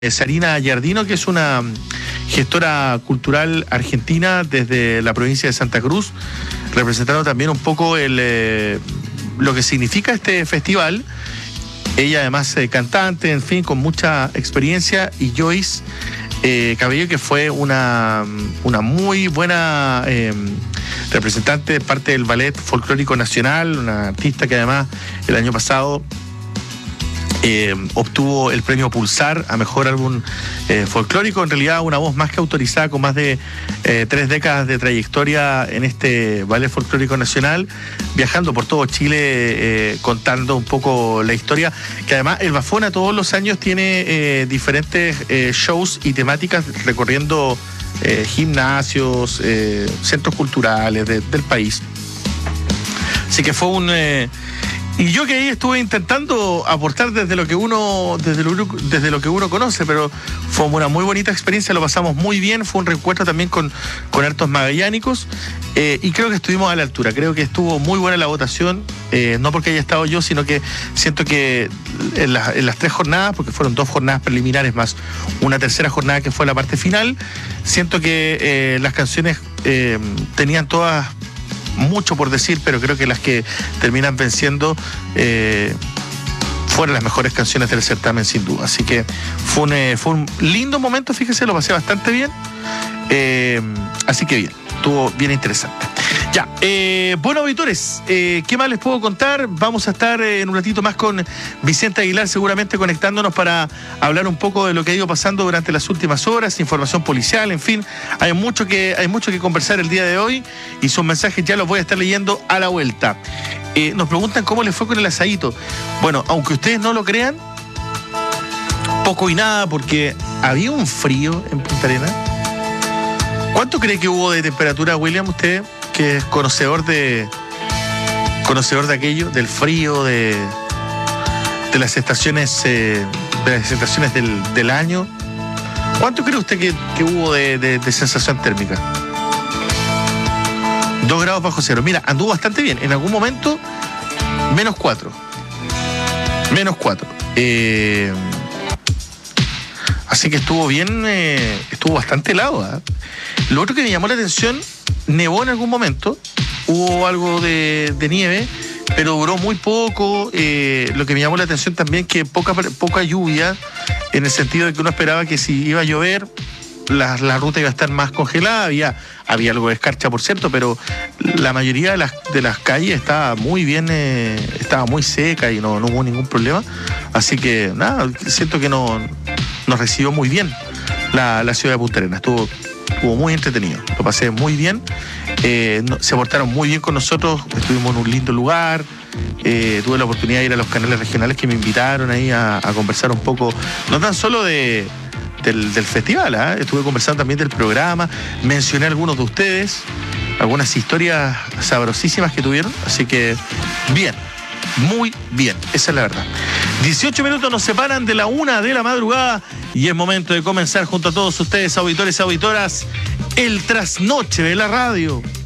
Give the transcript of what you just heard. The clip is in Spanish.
Sarina Giardino, que es una gestora cultural argentina desde la provincia de Santa Cruz, representando también un poco lo que significa este festival. Ella además cantante, en fin, con mucha experiencia, y Joyce Cabello, que fue una muy buena representante de parte del Ballet Folclórico Nacional, una artista que además el año pasado obtuvo el premio Pulsar a Mejor Álbum Folclórico. En realidad una voz más que autorizada, con más de 3 décadas de trayectoria en este Ballet Folclórico Nacional, viajando por todo Chile, contando un poco la historia, que además el Bafona todos los años tiene diferentes shows y temáticas, recorriendo gimnasios, centros culturales del país. Así que fue y yo que ahí estuve intentando aportar desde lo que uno conoce, pero fue una muy bonita experiencia, lo pasamos muy bien, fue un reencuentro también con hartos magallánicos, y creo que estuvimos a la altura, creo que estuvo muy buena la votación, no porque haya estado yo, sino que siento que en las 3 jornadas, porque fueron 2 jornadas preliminares más una tercera jornada que fue la parte final, siento que las canciones tenían todas mucho por decir, pero creo que las que terminan venciendo fueron las mejores canciones del certamen, sin duda. Así que fue un lindo momento, fíjese, lo pasé bastante bien. Así que bien, estuvo bien interesante. Ya, bueno, auditores, ¿qué más les puedo contar? Vamos a estar en un ratito más con Vicente Aguilar, seguramente conectándonos para hablar un poco de lo que ha ido pasando durante las últimas horas, información policial, en fin, hay mucho que conversar el día de hoy, y sus mensajes ya los voy a estar leyendo a la vuelta. Nos preguntan cómo les fue con el asadito. Bueno, aunque ustedes no lo crean, poco y nada, porque había un frío en Punta Arenas. ¿Cuánto cree que hubo de temperatura, William, usted, que es conocedor de aquello, del frío, de las estaciones del año? ¿Cuánto cree usted que hubo de sensación térmica? 2 grados bajo cero. Mira, anduvo bastante bien. En algún momento, -4. Así que estuvo bien, estuvo bastante helado, ¿eh? Lo otro que me llamó la atención, nevó en algún momento, hubo algo de nieve, pero duró muy poco. Lo que me llamó la atención también, que poca lluvia, en el sentido de que uno esperaba que si iba a llover, la ruta iba a estar más congelada. Había algo de escarcha, por cierto, pero la mayoría de las calles estaba muy bien, estaba muy seca y no hubo ningún problema. Así que nada, siento que nos recibió muy bien la ciudad de Punta Arenas. Estuvo muy entretenido, lo pasé muy bien, se portaron muy bien con nosotros, estuvimos en un lindo lugar, tuve la oportunidad de ir a los canales regionales que me invitaron ahí a conversar un poco, no tan solo del festival, estuve conversando también del programa, mencioné a algunos de ustedes, algunas historias sabrosísimas que tuvieron, así que bien, muy bien, esa es la verdad. 18 minutos nos separan de la 1 de la madrugada y es momento de comenzar junto a todos ustedes, auditores y auditoras, el trasnoche de la radio.